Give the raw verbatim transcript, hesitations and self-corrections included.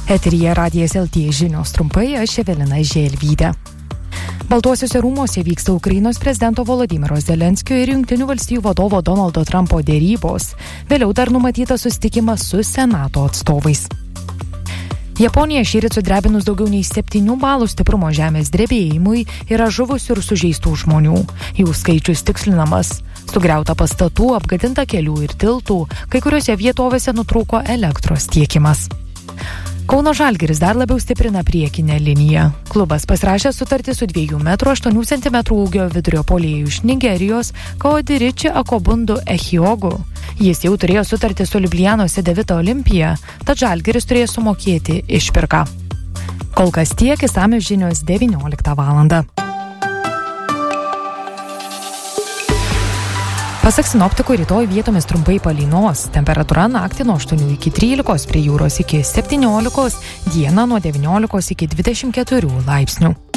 Eteryje Radijas L T žinios trumpai, aš Evelina Želvytė. Baltuosiuose rūmuose vyksta Ukrainos prezidento Volodymyro Zelenskio ir Jungtinių valstijų vadovo Donaldo Trumpo dėrybos. Vėliau dar numatytas susitikimas su Senato atstovais. Japonija šįryt sudrebinus daugiau nei septynių balų stiprumo žemės drebėjimui yra žuvusių ir sužeistų žmonių. Jų skaičius tikslinamas. Sugriauta pastatų, apgadinta kelių ir tiltų, kai kuriuose vietovėse nutrūko elektros tiekimas. Kauno Žalgiris dar labiau stiprina priekinę liniją. Klubas pasirašė sutartį su dviejų metrų aštuonių centimetrų ūgio vidurio puolėju iš Nigerijos Kaodiriči Akobundu Echiogu. Jis jau turėjo sutartį su Liublianos Sedevita Olimpija, tad Žalgiris turėjo sumokėti išpirką. Kol kas tiek, išsamios žinios devynioliktą valandą. Pasak sinoptikų, rytoj vietomis trumpai palynos. Temperatūra naktį nuo aštuonių iki trylikos, prie jūros iki septyniolikos, dieną nuo devyniolikos iki dvidešimt keturių laipsnių.